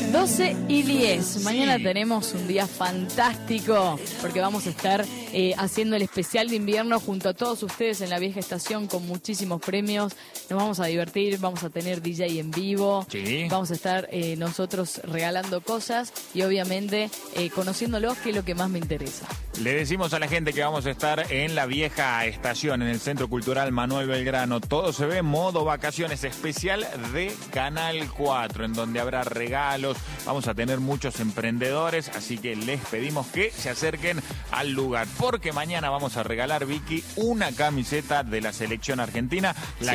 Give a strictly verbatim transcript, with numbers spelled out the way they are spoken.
doce y diez. Sí. Mañana tenemos un día fantástico porque vamos a estar eh, haciendo el especial de invierno junto a todos ustedes en la vieja estación con muchísimos premios. Nos vamos a divertir, vamos a tener D J en vivo, Sí. vamos a estar eh, nosotros regalando cosas y obviamente eh, conociéndolos, que es lo que más me interesa. Le decimos a la gente que vamos a estar en la vieja estación, en el Centro Cultural Manuel Belgrano. Todo se ve modo vacaciones especial de Canal cuatro, en donde habrá regalos. Vamos a tener muchos emprendedores, así que les pedimos que se acerquen al lugar. Porque mañana vamos a regalar, Vicky, una camiseta de la selección argentina. La